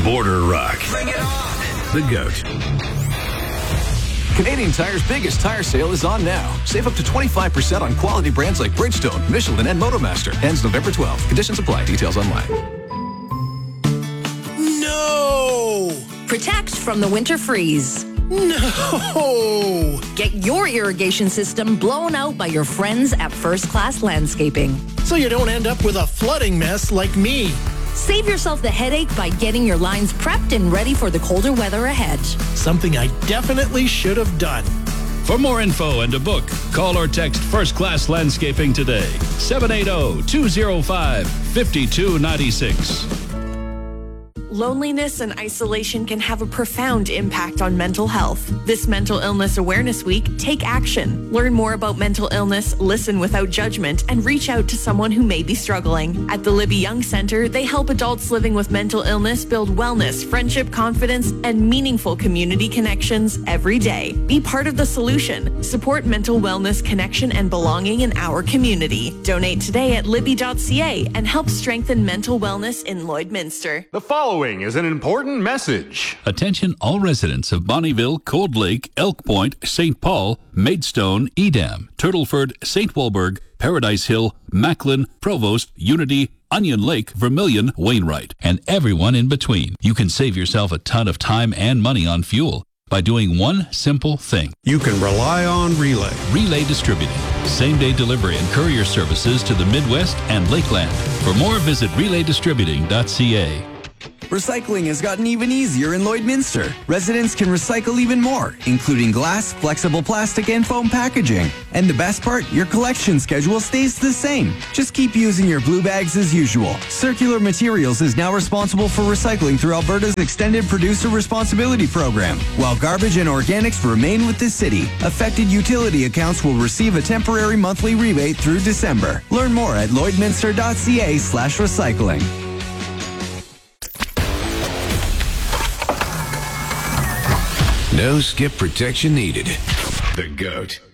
Border Rock. Bring it on. The GOAT. Canadian Tire's biggest tire sale is on now. Save up to 25% on quality brands like Bridgestone, Michelin, and Motomaster. Ends November 12th. Conditions apply. Details online. No! Protect from the winter freeze. No! Get your irrigation system blown out by your friends at First Class Landscaping. So you don't end up with a flooding mess like me. Save yourself the headache by getting your lines prepped and ready for the colder weather ahead. Something I definitely should have done. For more info and to book, call or text First Class Landscaping today. 780-205-5296. Loneliness and isolation can have a profound impact on mental health. This Mental Illness Awareness Week, take action. Learn more about mental illness, listen without judgment, and reach out to someone who may be struggling. At the Libby Young Center, they help adults living with mental illness build wellness, friendship, confidence, and meaningful community connections every day. Be part of the solution. Support mental wellness, connection, and belonging in our community. Donate today at libby.ca and help strengthen mental wellness in Lloydminster. The following is an important message. Attention all residents of Bonnyville, Cold Lake, Elk Point, St. Paul, Maidstone, Edam, Turtleford, St. Walburg, Paradise Hill, Macklin, Provost, Unity, Onion Lake, Vermilion, Wainwright, and everyone in between. You can save yourself a ton of time and money on fuel by doing one simple thing. You can rely on Relay. Relay Distributing. Same-day delivery and courier services to the Midwest and Lakeland. For more, visit relaydistributing.ca. Recycling has gotten even easier in Lloydminster. Residents can recycle even more, including glass, flexible plastic, and foam packaging. And the best part, your collection schedule stays the same. Just keep using your blue bags as usual. Circular Materials is now responsible for recycling through Alberta's Extended Producer Responsibility Program, while garbage and organics remain with the city. Affected utility accounts will receive a temporary monthly rebate through December. Learn more at lloydminster.ca/recycling. No skip protection needed. The GOAT.